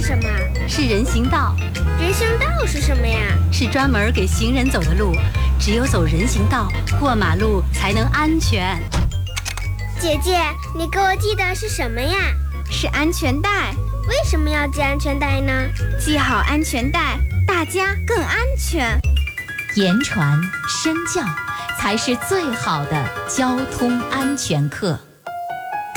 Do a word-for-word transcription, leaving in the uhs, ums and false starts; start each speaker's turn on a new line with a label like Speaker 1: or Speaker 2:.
Speaker 1: 什么？
Speaker 2: 是人行道。
Speaker 1: 人行道是什么呀？
Speaker 2: 是专门给行人走的路，只有走人行道，过马路才能安全。
Speaker 1: 姐姐，你给我系的是什么呀？
Speaker 3: 是安全带。
Speaker 1: 为什么要系安全带呢？
Speaker 3: 系好安全带，大家更安全。
Speaker 4: 言传身教，才是最好的交通安全课。